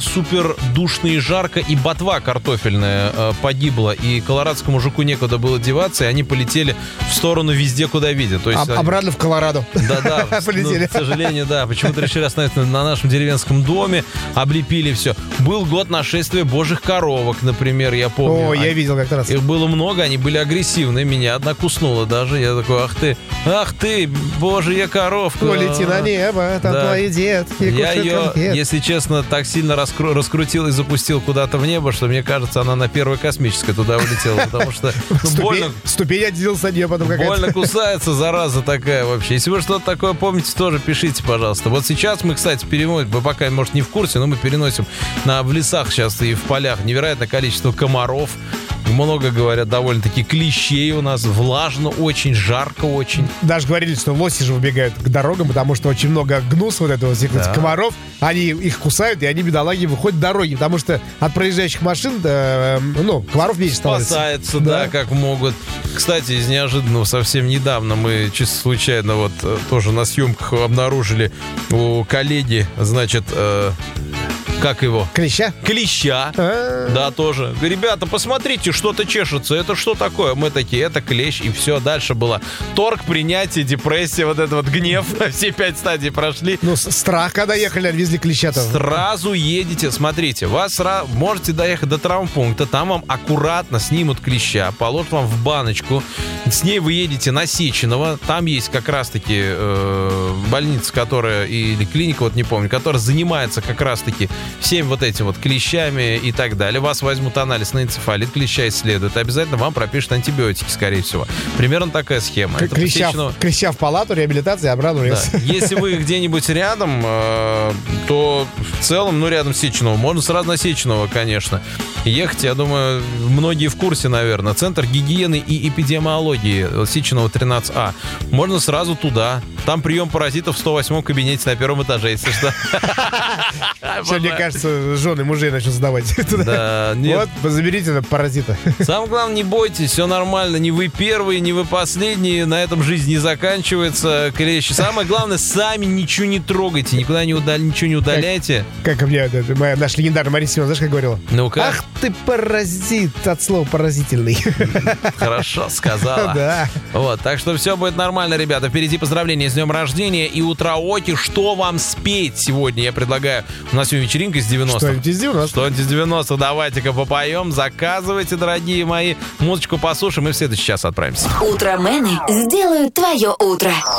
супер душно и жарко, и ботва картофельная погибла, и колорадскому жуку некуда было деваться, и они полетели в сторону везде, куда видят. То есть, обратно в Колорадо. Да-да, полетели. К сожалению, да. Почему-то решили остановиться на нашем деревенском доме, облепили все. Был год нашествия божьих коровок, например, я помню. О, я видел как-то раз. Их было много, они были агрессивны, меня одна куснула даже. Я такой, ах ты, божья коровка. Полети на небо, там твои детки. Я ее, если честно, так сильно раскрутил и запустил куда-то в небо, что, мне кажется, она на первой космической туда улетела, потому что ступень отделился от нее потом какая-то. Больно кусается, зараза такая вообще. Если вы что-то такое помните, тоже пишите, пожалуйста. Вот сейчас мы, кстати, переносим, вы пока, может, не в курсе, но мы переносим в лесах сейчас и в полях невероятное количество комаров. Много, говорят, довольно-таки клещей у нас. Влажно очень, жарко очень. Даже говорили, что лоси же выбегают к дорогам, потому что очень много гнус вот этого, всех этих комаров. Они их кусают, и они, бедолаги, выходят с дороги, потому что от проезжающих машин, комаров меньше становится. Спасаются, да, как могут. Кстати, из неожиданного, совсем недавно мы чисто случайно вот тоже на съемках обнаружили у коллеги, значит... Как его? Клеща? Клеща. Да, тоже. Ребята, посмотрите, что-то чешется. Это что такое? Мы такие, это клещ. И все, дальше было торг, принятие, депрессия, вот этот вот гнев. Все 5 стадий прошли. Страх, когда ехали, везли клеща-то. Сразу едете, смотрите, вас можете доехать до травмпункта, там вам аккуратно снимут клеща, положат вам в баночку. С ней вы едете на Сеченова. Там есть как раз-таки больница, которая, или клиника, вот не помню, которая занимается как раз-таки всеми вот этим вот клещами и так далее. Вас возьмут анализ на энцефалит, клеща исследуют. Обязательно вам пропишут антибиотики, скорее всего. Примерно такая схема. Клеща в палату, реабилитация, обратно рез. Да. Если вы где-нибудь рядом, то в целом, рядом с Сеченовым, можно сразу на Сеченова, конечно, ехать. Я думаю, многие в курсе, наверное. Центр гигиены и эпидемиологии Сеченова 13А. Можно сразу туда. Там прием паразитов в 108-м кабинете на 1-м этаже, если что. Мне кажется, жены мужей начнут сдавать. Да, нет. Вот, заберите этого паразита. Самое главное, не бойтесь, все нормально. Не вы первые, не вы последние. На этом жизнь не заканчивается. Клещи. Самое главное, сами ничего не трогайте, никуда ничего не удаляйте. Как мне наш легендарный Мария Семеновна, знаешь, как говорила? Ну-ка. Ах ты паразит, от слова поразительный. Хорошо сказала. Да. Вот, так что все будет нормально, ребята. Впереди поздравления с днем рождения и утраоки. Что вам спеть сегодня? Я предлагаю. У нас сегодня вечеринка из 90-х. Что-нибудь из 90-х. Что-нибудь из 90-х. Давайте-ка попоем. Заказывайте, дорогие мои. Музычку послушаем и в следующий час отправимся. Утромены сделают твое утро.